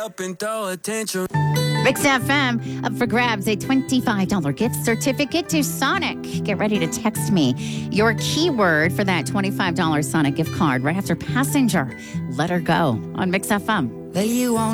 Up and throw attention. Mix FM up for grabs a $25 gift certificate to Sonic. Get ready to text me your keyword for that $25 Sonic gift card right after Passenger. Let her go on Mix FM. That you won't